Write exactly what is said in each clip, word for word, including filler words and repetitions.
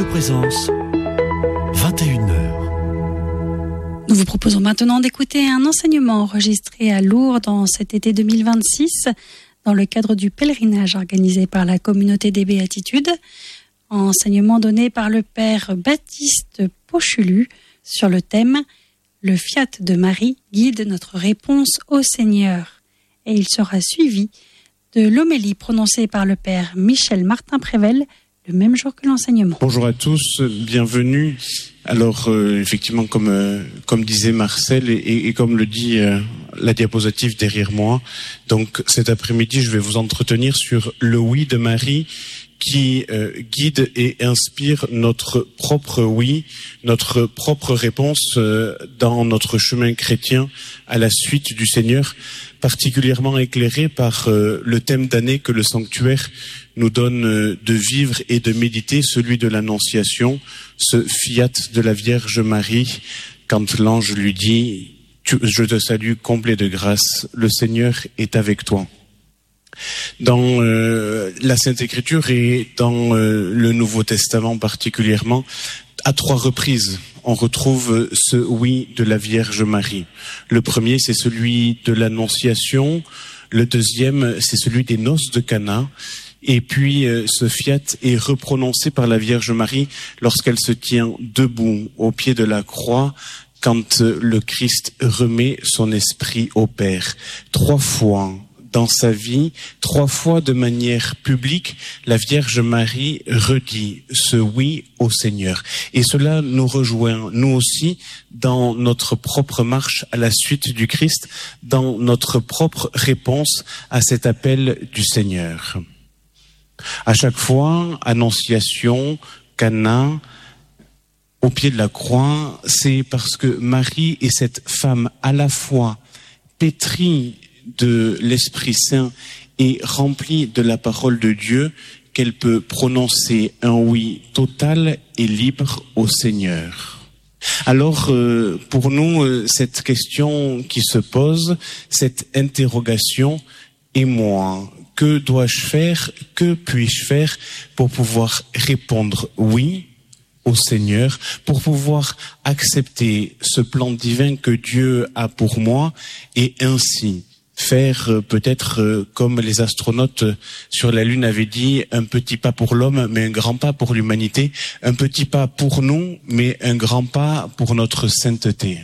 Radio Présence, vingt et une heures. Nous vous proposons maintenant d'écouter un enseignement enregistré à Lourdes en cet été deux mille vingt-six dans le cadre du pèlerinage organisé par la communauté des Béatitudes. Enseignement donné par le père Baptiste Pochulu sur le thème « Le fiat de Marie guide notre réponse au Seigneur ». Et il sera suivi de l'homélie prononcée par le père Michel Martin-Prével le même jour que l'enseignement. Bonjour à tous, bienvenue. Alors euh, effectivement, comme euh, comme disait Marcel et, et comme le dit euh, la diapositive derrière moi, donc cet après-midi, je vais vous entretenir sur le oui de Marie qui euh, guide et inspire notre propre oui, notre propre réponse euh, dans notre chemin chrétien à la suite du Seigneur, particulièrement éclairé par euh, le thème d'année que le sanctuaire nous donne euh, de vivre et de méditer, celui de l'Annonciation, ce fiat de la Vierge Marie, quand l'ange lui dit « Je te salue, comblé de grâce, le Seigneur est avec toi ». Dans euh, la Sainte Écriture et dans euh, le Nouveau Testament particulièrement, à trois reprises, on retrouve ce oui de la Vierge Marie. Le premier, c'est celui de l'Annonciation. Le deuxième, c'est celui des noces de Cana. Et puis, euh, ce fiat est reprononcé par la Vierge Marie lorsqu'elle se tient debout au pied de la croix, quand euh, le Christ remet son esprit au Père. Trois fois dans sa vie, trois fois de manière publique, la Vierge Marie redit ce oui au Seigneur. Et cela nous rejoint, nous aussi, dans notre propre marche à la suite du Christ, dans notre propre réponse à cet appel du Seigneur. À chaque fois, Annonciation, Cana, au pied de la croix, c'est parce que Marie est cette femme à la fois pétrie de l'Esprit Saint et remplie de la parole de Dieu, qu'elle peut prononcer un oui total et libre au Seigneur. Alors, euh, pour nous, euh, cette question qui se pose, cette interrogation, et moi, que dois-je faire, que puis-je faire pour pouvoir répondre oui au Seigneur, pour pouvoir accepter ce plan divin que Dieu a pour moi et ainsi faire euh, peut-être euh, comme les astronautes sur la Lune avaient dit, un petit pas pour l'homme, mais un grand pas pour l'humanité, un petit pas pour nous, mais un grand pas pour notre sainteté.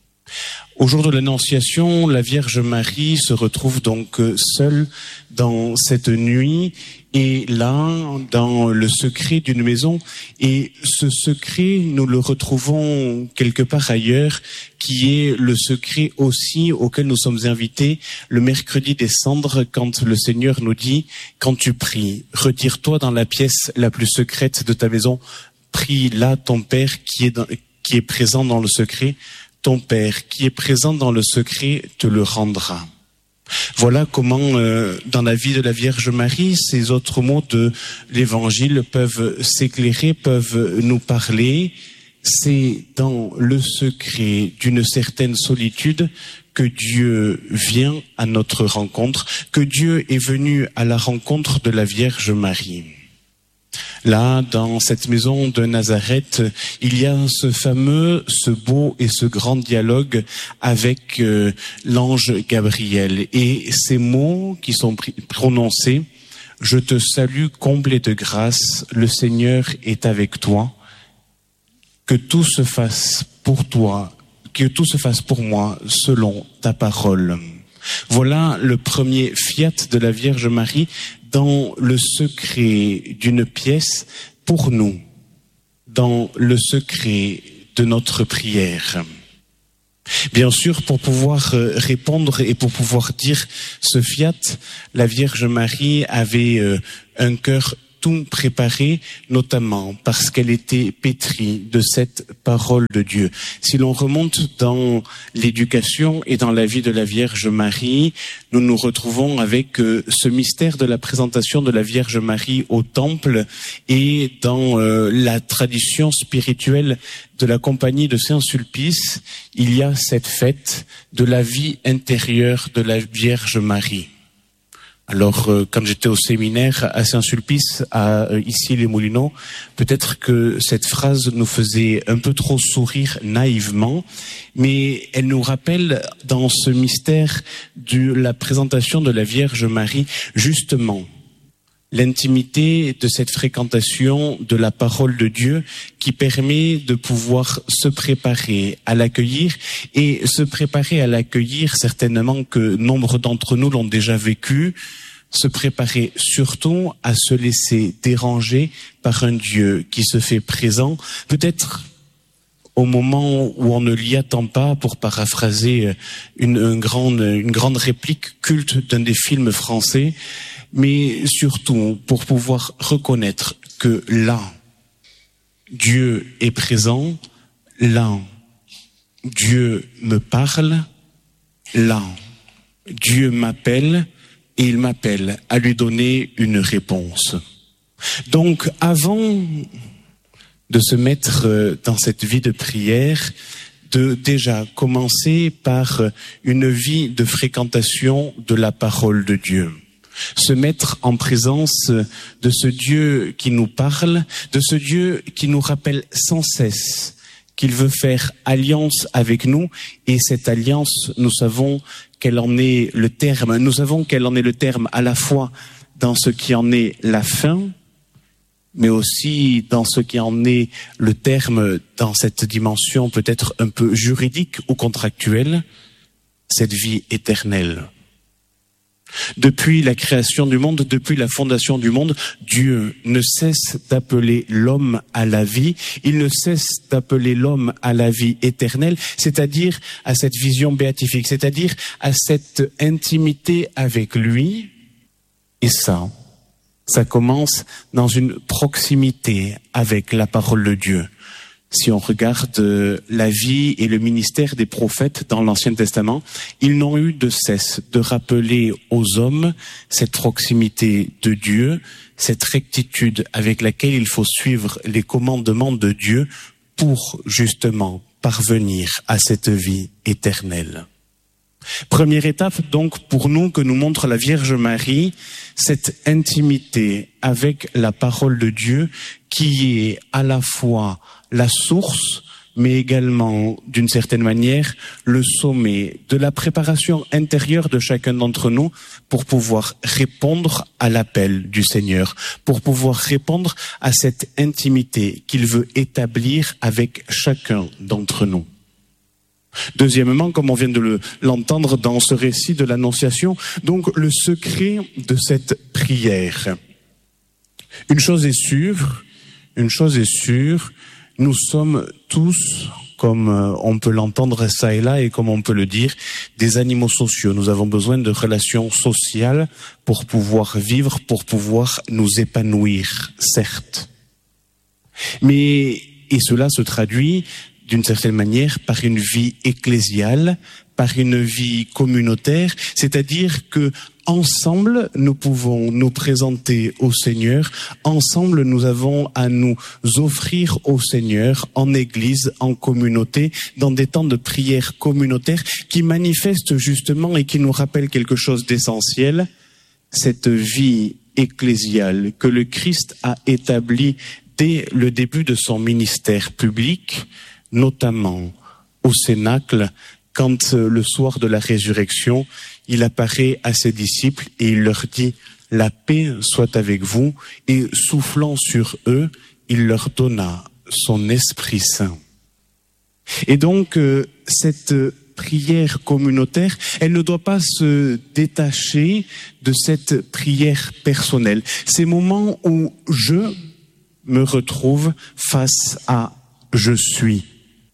Au jour de l'Annonciation, la Vierge Marie se retrouve donc seule dans cette nuit et là, dans le secret d'une maison. Et ce secret, nous le retrouvons quelque part ailleurs, qui est le secret aussi auquel nous sommes invités le mercredi des cendres, quand le Seigneur nous dit « Quand tu pries, retire-toi dans la pièce la plus secrète de ta maison, prie là ton Père qui est, dans, qui est présent dans le secret. Ton Père qui est présent dans le secret te le rendra ». Voilà comment, euh, dans la vie de la Vierge Marie, ces autres mots de l'Évangile peuvent s'éclairer, peuvent nous parler. C'est dans le secret d'une certaine solitude que Dieu vient à notre rencontre, que Dieu est venu à la rencontre de la Vierge Marie. Là, dans cette maison de Nazareth, il y a ce fameux, ce beau et ce grand dialogue avec euh, l'ange Gabriel. Et ces mots qui sont prononcés, « Je te salue, comblé de grâce, le Seigneur est avec toi. Que tout se fasse pour toi, que tout se fasse pour moi selon ta parole. » Voilà le premier fiat de la Vierge Marie dans le secret d'une pièce pour nous, dans le secret de notre prière. Bien sûr, pour pouvoir répondre et pour pouvoir dire ce fiat, la Vierge Marie avait un cœur tout préparé, notamment parce qu'elle était pétrie de cette parole de Dieu. Si l'on remonte dans l'éducation et dans la vie de la Vierge Marie, nous nous retrouvons avec euh, ce mystère de la présentation de la Vierge Marie au temple et dans euh, la tradition spirituelle de la compagnie de Saint-Sulpice, il y a cette fête de la vie intérieure de la Vierge Marie. Alors, euh, quand j'étais au séminaire à Saint-Sulpice, à euh, ici les Moulineaux, peut-être que cette phrase nous faisait un peu trop sourire naïvement, mais elle nous rappelle dans ce mystère de la présentation de la Vierge Marie, justement, l'intimité de cette fréquentation de la parole de Dieu qui permet de pouvoir se préparer à l'accueillir et se préparer à l'accueillir, certainement que nombre d'entre nous l'ont déjà vécu, se préparer surtout à se laisser déranger par un Dieu qui se fait présent, peut-être au moment où on ne l'y attend pas, pour paraphraser une, une, grande, une grande réplique culte d'un des films français, mais surtout pour pouvoir reconnaître que là, Dieu est présent, là, Dieu me parle, là, Dieu m'appelle et il m'appelle à lui donner une réponse. Donc, avant de se mettre dans cette vie de prière, de déjà commencer par une vie de fréquentation de la parole de Dieu. Se mettre en présence de ce Dieu qui nous parle, de ce Dieu qui nous rappelle sans cesse qu'il veut faire alliance avec nous, et cette alliance, nous savons quel en est le terme, nous savons quel en est le terme à la fois dans ce qui en est la fin, mais aussi dans ce qui en est le terme dans cette dimension peut-être un peu juridique ou contractuelle, cette vie éternelle. Depuis la création du monde, depuis la fondation du monde, Dieu ne cesse d'appeler l'homme à la vie, il ne cesse d'appeler l'homme à la vie éternelle, c'est-à-dire à cette vision béatifique, c'est-à-dire à cette intimité avec lui. Et ça, ça commence dans une proximité avec la parole de Dieu. Si on regarde la vie et le ministère des prophètes dans l'Ancien Testament, ils n'ont eu de cesse de rappeler aux hommes cette proximité de Dieu, cette rectitude avec laquelle il faut suivre les commandements de Dieu pour justement parvenir à cette vie éternelle. Première étape donc pour nous que nous montre la Vierge Marie, cette intimité avec la parole de Dieu qui est à la fois la source, mais également, d'une certaine manière, le sommet de la préparation intérieure de chacun d'entre nous pour pouvoir répondre à l'appel du Seigneur, pour pouvoir répondre à cette intimité qu'il veut établir avec chacun d'entre nous. Deuxièmement, comme on vient de le, l'entendre dans ce récit de l'Annonciation, donc le secret de cette prière. Une chose est sûre, une chose est sûre, nous sommes tous, comme on peut l'entendre ça et là et comme on peut le dire, des animaux sociaux. Nous avons besoin de relations sociales pour pouvoir vivre, pour pouvoir nous épanouir, certes. Mais, et cela se traduit d'une certaine manière par une vie ecclésiale, par une vie communautaire, c'est-à-dire que ensemble, nous pouvons nous présenter au Seigneur. Ensemble, nous avons à nous offrir au Seigneur en église, en communauté, dans des temps de prière communautaire qui manifestent justement et qui nous rappellent quelque chose d'essentiel, cette vie ecclésiale que le Christ a établie dès le début de son ministère public, notamment au Cénacle, quand le soir de la résurrection, il apparaît à ses disciples et il leur dit « La paix soit avec vous » et soufflant sur eux, il leur donna son Esprit Saint. Et donc, euh, cette prière communautaire, elle ne doit pas se détacher de cette prière personnelle. Ces moments où je me retrouve face à « je suis ».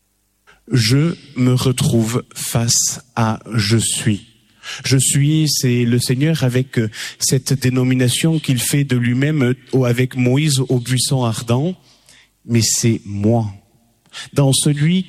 Je me retrouve face à « je suis ». Je suis, c'est le Seigneur avec cette dénomination qu'il fait de lui-même avec Moïse au buisson ardent, mais c'est moi. Dans celui